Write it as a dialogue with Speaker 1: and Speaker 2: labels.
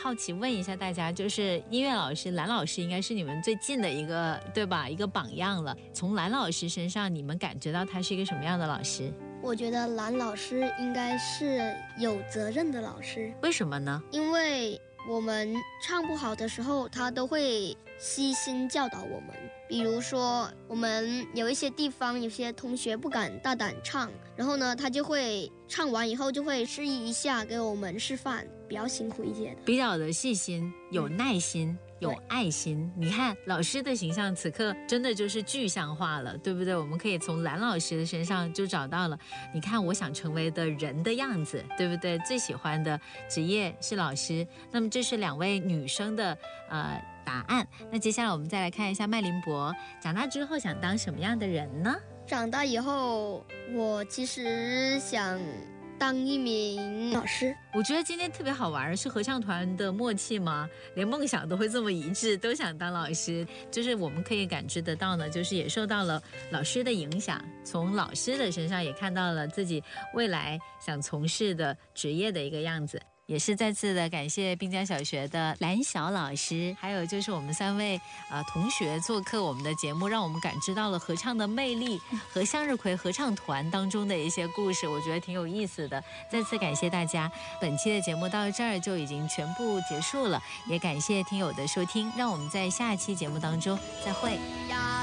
Speaker 1: 好奇问一下大家，就是音乐老师蓝老师应该是你们最近的一个，对吧？一个榜样了。从蓝老师身上，你们感觉到他是一个什么样的老师？
Speaker 2: 我觉得蓝老师应该是有责任的老师。
Speaker 1: 为什么呢？
Speaker 2: 因为我们唱不好的时候，他都会悉心教导我们。比如说我们有一些地方有些同学不敢大胆唱，然后呢他就会唱完以后就会示意一下给我们示范，比较辛苦一些的，
Speaker 1: 比较的细心，有耐心，有爱心。你看老师的形象此刻真的就是具象化了，对不对？我们可以从蓝老师的身上就找到了，你看我想成为的人的样子，对不对？最喜欢的职业是老师。那么这是2位女生的答案。那接下来我们再来看一下麦林博，长大之后想当什么样的人呢？
Speaker 2: 长大以后我其实想当一名老师。
Speaker 1: 我觉得今天特别好玩，是合唱团的默契吗？连梦想都会这么一致，都想当老师。就是我们可以感知得到呢，就是也受到了老师的影响，从老师的身上也看到了自己未来想从事的职业的一个样子。也是再次的感谢滨江小学的蓝晓老师，还有就是我们3位同学做客我们的节目，让我们感知到了合唱的魅力和向日葵合唱团当中的一些故事，我觉得挺有意思的。再次感谢大家，本期的节目到这儿就已经全部结束了，也感谢听友的收听，让我们在下期节目当中再会。